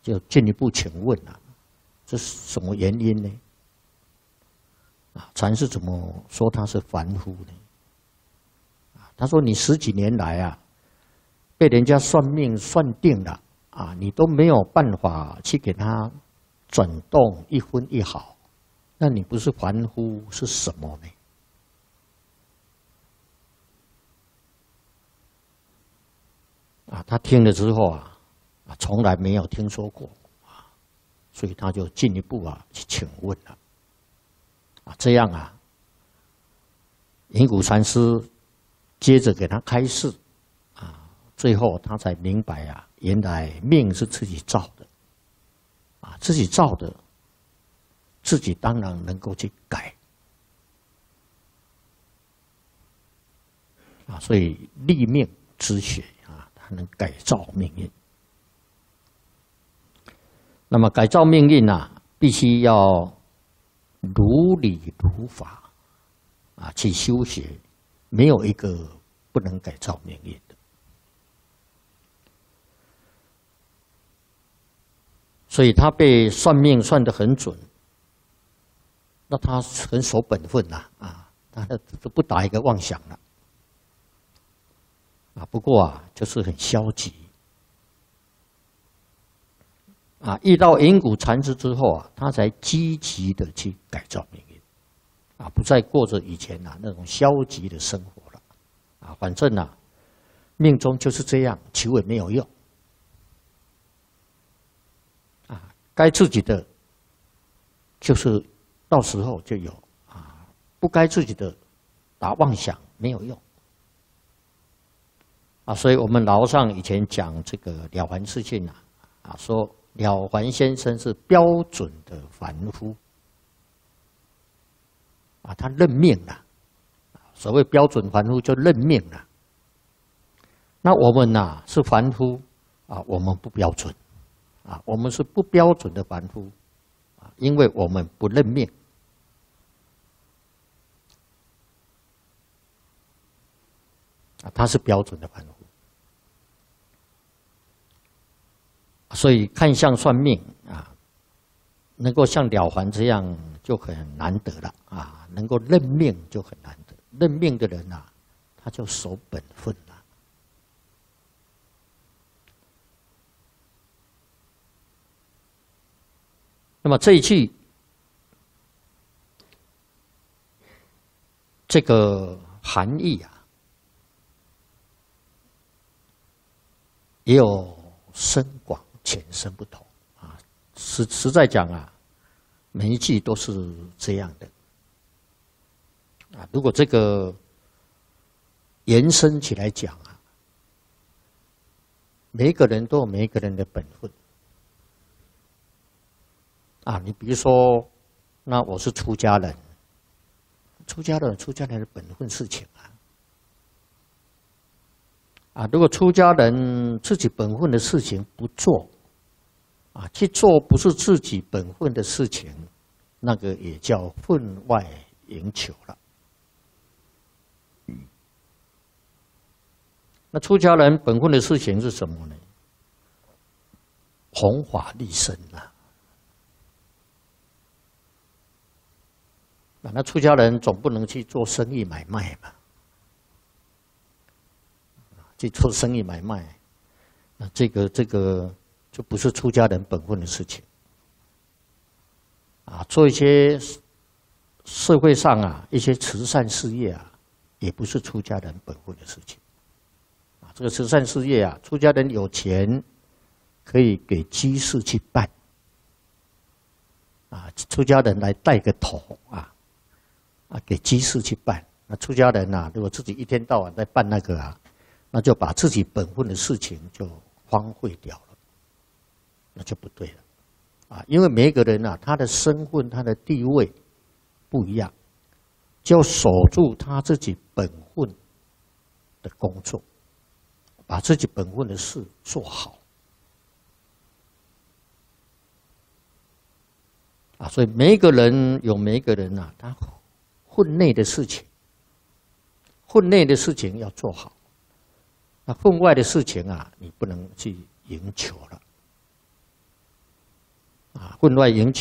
就进一步请问啊，这是什么原因呢？禅师怎么说他是凡夫呢？他说你10几年来啊，被人家算命算定了啊，你都没有办法去给他转动1分1毫，那你不是凡夫是什么呢？他听了之后啊，从来没有听说过啊，所以他就进一步去请问了。这样啊，隐谷禅师接着给他开示啊，最后他才明白啊，原来命是自己造的啊，自己造的，自己当然能够去改啊，所以立命之学啊，它能改造命运。那么改造命运啊，必须要如理如法啊去修学，没有一个不能改造命运的。所以他被算命算得很准，那他很守本分呐他都不打一个妄想了不过就是很消极遇到隐谷禅师之后他才积极的去改造命运不再过着以前那种消极的生活了反正命中就是这样，求也没有用该自己的就是到时候就有不该自己的打妄想没有用所以我们老上以前讲这个了凡四训说了凡先生是标准的凡夫他认命了所谓标准凡夫就认命了那我们是凡夫我们不标准我们是不标准的凡夫因为我们不认命他是标准的凡夫所以看相算命能够像了凡这样就很难得了能够认命就很难得认命的人他就守本分了那么这一句这个含义也有深广浅深不同实在讲每一句都是这样的如果这个延伸起来讲每一个人都有每一个人的本分你比如说那我是出家人出家人的本分事情如果出家人自己本分的事情不做去做不是自己本分的事情那个也叫分外迎求了那出家人本分的事情是什么呢？弘法利生那出家人总不能去做生意买卖嘛去做生意买卖那这个就不是出家人本分的事情做一些社会上一些慈善事业也不是出家人本分的事情这个慈善事业出家人有钱可以给居士去办出家人来带个头给居士去办那出家人如果自己一天到晚在办那个那就把自己本分的事情就荒废掉了那就不对了因为每一个人他的身份他的地位不一样就要守住他自己本分的工作把自己本分的事做好所以每一个人有每一个人他分内的事情要做好那分外的事情你不能去迎求了分外迎娶。